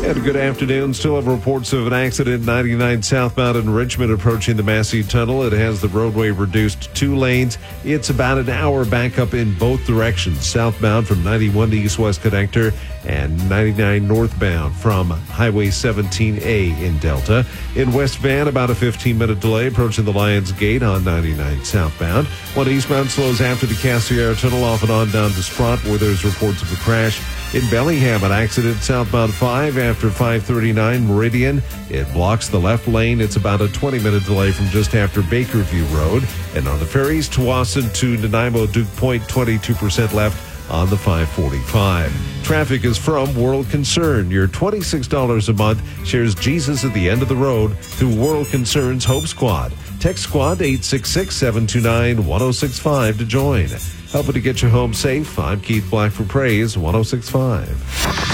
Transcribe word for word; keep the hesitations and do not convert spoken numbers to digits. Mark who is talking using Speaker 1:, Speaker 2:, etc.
Speaker 1: And good afternoon. Still have reports of an accident ninety-nine southbound in Richmond approaching the Massey Tunnel. It has the roadway reduced to two lanes. It's about an hour backup in both directions. Southbound from ninety-one to East-West Connector and ninety-nine northbound from Highway seventeen A in Delta. In West Van, about a fifteen-minute delay approaching the Lions Gate on ninety-nine southbound. One eastbound slows after the Cassiera Tunnel off and on down to Sprott, where there's reports of a crash. In Bellingham, an accident southbound five after five thirty-nine Meridian. It blocks the left lane. It's about a twenty-minute delay from just after Bakerview Road. And on the ferries, Tawasin to Nanaimo Duke Point, twenty-two percent left on the five forty-five. Traffic is from World Concern. Your twenty-six dollars a month shares Jesus at the end of the road through World Concern's Hope Squad. Text Squad eight six six, seven two nine, one oh six five to join. Helping to get you home safe, I'm Keith Black for Praise one oh six point five.